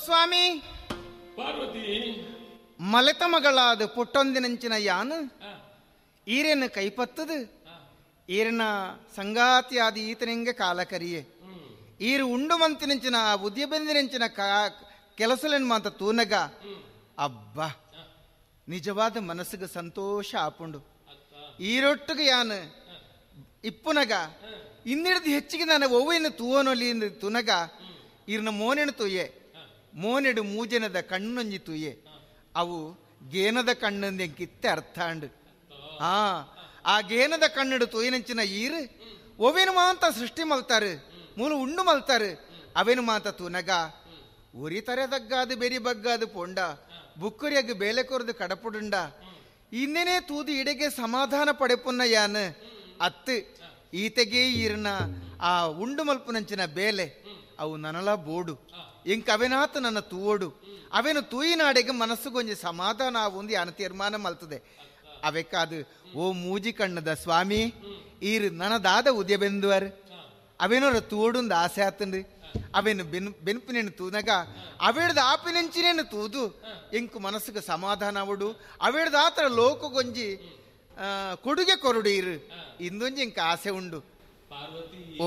ಸ್ವಾಮಿ ಪಾರ್ವತಿ ಮಲೆತ ಮಗಳಾದ ಪುಟ್ಟೊಂದಿನಂಚಿನ ಯಾನು ಈರೇನು ಕೈಪತ್ತದು ಈರಿನ ಸಂಗಾತಿಯಾದ ಈತನಿಂಗೆ ಕಾಲ ಕರಿಯೆ ಈರು ಉಂಡು ಮಂತಿನಂಚಿನ ಉದ್ಯ ಬೆಂದಿನಂಚಿನ ಕೆಲಸಲೆನ್ ಮಾತ ತೂನಗ ಅಬ್ಬ ನಿಜವಾದ ಮನಸ್ಸಿಗೆ ಸಂತೋಷ ಆಪುಂಡು ಈರೊಟ್ಟಿಗೆ ಯಾನು ಇಪ್ಪುನಗ ಇನ್ನಿಡ್ದು ಹೆಚ್ಚಿಗೆ ನಾನು ಒವ್ವಿನ ತೂವನೊಲಿ ತುನಗ ಈರ್ನ ಮೋನೆನು ತುಯ್ಯೆ ಮೋನೆಡು ಮೂಜನದ ಕಣ್ಣೊಂಜಿ ತುಯ್ಯೆ ಅವು ಗೇನದ ಕಣ್ಣಂದೆ ಕಿತ್ತೆ ಅರ್ಥ ಅಂಡು ಆ ಗೇನದ ಕಣ್ಣಡು ತುಯ್ಯನಂಚಿನ ಈರು ಒವೇನು ಮಾತ ಸೃಷ್ಟಿ ಮಲ್ತಾರೆ ಮೂಲ ಉಂಡು ಮಲ್ತಾರೆ ಅವೇನು ಮಾತ ತುನಗ ಉರಿತರೆದಗ್ಗಾದು ಬೆರಿ ಬಗ್ಗಾದು ಪೊಂಡ ಬುಕ್ಕುರಿಯಾಗಿ ಬೇಲೆ ಕೊರದು ಕಡಪುಡುಂಡ ಇನ್ನೇನೇ ತೂದು ಇಡೆಗೆ ಸಮಾಧಾನ ಪಡೆಪುನ್ನ ಯಾನು ಅತ್ತು ಈತೆಗೆ ಈರ್ನ ಆ ಉಂಡು ಮಲ್ಪುನಂಚಿನ ಬೇಲೆ ಅವು ನನಲ ಬೋಡು ಇಂಕ ಅವೆನಾತು ನನ್ನ ತೂವೋಡು ಅವೇನು ತೂಯಿನಾಡೆಗೆ ಮನಸ್ಸುಗೊಂಜಿ ಸಮಾಧಾನ ಆವುಂದು ಯಾನ ತೀರ್ಮಾನ ಮಲ್ತದೆ ಅವೆಕ್ಕಾದು ಓ ಮೂಜಿ ಕಣ್ಣದ ಸ್ವಾಮಿ ಈರು ನನದಾದ ಉದ್ಯ ಬೆಂದುವರು ಅವೇನೋರ ತೂವಡುಂದು ಆಸೆ ಆತಂದು ಅವೇನು ಬೆನ್ಪಿನೇನು ತೂನಗ ಅವೇಡ್ದು ಆಪಿನೆಂಚಿನೇನು ತೂದು ಇಂಕು ಮನಸ್ಸಿಗೆ ಸಮಾಧಾನ ಅವಡು ಅವೇಡ್ದು ಆತರ ಲೋಕಗೊಂಜಿ ಕೊಡುಗೆ ಕೊರಡು ಇರು ಇಂದೊಂಜಿ ಇಂಕ ಆಸೆ ಉಂಡು ಪಾರ್ವತಿ ಓ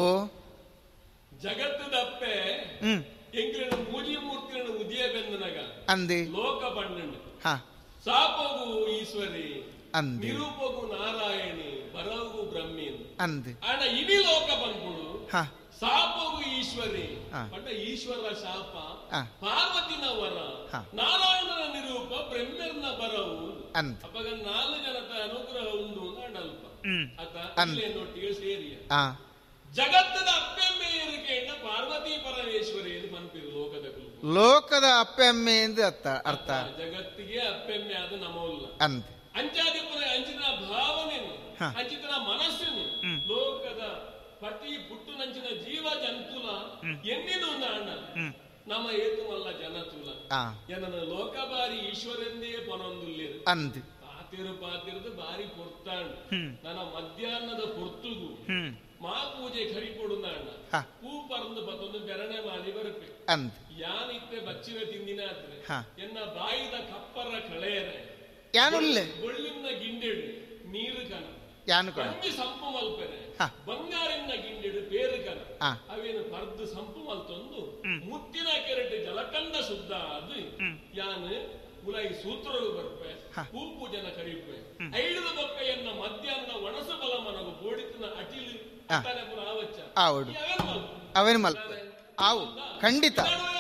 ಜಗತ್ತದಪ್ಪೆ ಎಂಕ್ಲಿನ ಮೂಜಿ ಮೂರ್ತಿನ ಉದಯ ಬೆಂದನಗ ಅಂದೆ ಲೋಕ ಬಣ್ಣಂಡು ಹ ಸಾಪಗು ಈಶ್ವರಿ ಅಂದೆ ನಿರೂಪಗು ನಾರಾಯಣಿ ಬರವು ಬ್ರಹ್ಮೀನ್ ಅಂದೆ ಅಣ್ಣ ಇಡೀ ಲೋಕ ಬಂದ್ಬಿಡು ಹ ಸಾಪಗು ಈಶ್ವರಿ ಪಂಡ ಈಶ್ವರ ಶಾಪ ಪಾರ್ವತಿನ ವರ ನಾರಾಯಣನ ನಿರೂಪ ಬ್ರಹ್ಮನ ಬರವು ಅಪ್ಪಗ 4 ಜನದ ಅನುಗ್ರಹ ಉಂಡು ಅಲ್ಪ ಅಲ್ಲೊಟ್ಟಿಗೆ ಸೇರಿಯ ಜಗತ್ತದ ಅಪ್ಪೆಮ್ಮೆ ಏರಿಕೆಯಿಂದ ಪಾರ್ವತಿ ಪರಮೇಶ್ವರಿ ಎಂದು ಪಂಪಿರು ಲೋಕದ ಅಪ್ಪೆಮ್ಮೆ ಎಂದು ಅರ್ಥ ಜಗತ್ತಿಗೆ ಅಪ್ಪೆಮ್ಮೆ ಅದು ನಮೋಲ್ಲ ಅಂತ ಅಂಚಾದಿಪುರ ಅಂಚಿನ ಭಾವನೆನು ಅಂಚಿನ ಮನಸ್ಸನ್ನು ಲೋಕದ ಪತಿ ಪುಟ್ಟು ನಂಚಿನ ಜೀವ ಜಂತುಲ ಎನ್ನಿನು ಅಣ್ಣ ನಮ್ಮ ಏತುಮಲ್ಲ ಜನತುಲ ಎನ್ನ ಲೋಕಬಾರಿ ಈಶ್ವರೆಂದೇ ಪನೊಂದುಲ್ಲಿರು ಅಂದ್ ಪಾತಿರದು ಬಾರಿ ಪೊರ್ತಾಂಡು ನನ್ನ ಮಧ್ಯಾಹ್ನದ ಪೊರ್ತುಗು ಮಾ ಪೂಜೆ ಕರಿಕೊಡುಂದ ಅಣ್ಣ ಹೂ ಪರಂದು ಬತ್ತೊಂದು ಬೆರಣೆ ಮಾಡಿ ಬರುತ್ತೆ ಯಾನಿತ್ತೆ ಬಚ್ಚಿನ ತಿಂದಿನ ಆದ್ರೆ ಎನ್ನ ಬಾಯಿದ ಕಪ್ಪರ ಕಳೆಯರೆ ಗೊಳ್ಳಿನ ಗಿಂಡೆಡು ನೀರು ಕನ ಕಂಜಿ ಸಂಪು ಮಲ್ಪೆನೆ ಬಂಗಾರಿನ ಗಿಂಡೆಡು ಬೇರು ಕನ ಅವೇನು ಪರ್ದು ಸಂಪು ಮಲ್ತೊಂದು ಮುತ್ತಿನ ಕೆರೆಟ್ ಜಲಕಂಡ ಶುದ್ಧ ಅದು ಯಾನು ಮುಲೈ ಸೂತ್ರರು ಬರ್ಪೆ ಹೂ ಪೂಜನ ಕರಿಪೆ ಐಡದ ಬೊಪ್ಪೆಯನ್ನ ಮಧ್ಯಾಹ್ನ ಒಣಸ ಬಲ ಮನಗು ಬೋಡಿತನ ಅಟಿಲು ಅವೇನು ಮಲ್ಪ ಅವು ಖಂಡಿತ